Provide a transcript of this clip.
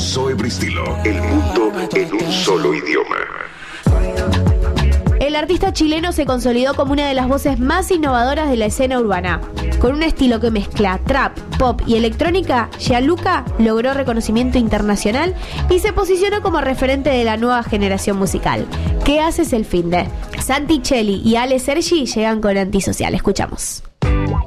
Zoe Bristilo, el mundo en un solo idioma. El artista chileno se consolidó como una de las voces más innovadoras de la escena urbana. Con un estilo que mezcla trap, pop y electrónica, Gianluca logró reconocimiento internacional y se posicionó como referente de la nueva generación musical. ¿Qué haces el finde? Santi Cheli y Ale Sergi llegan con Antisocial. Escuchamos.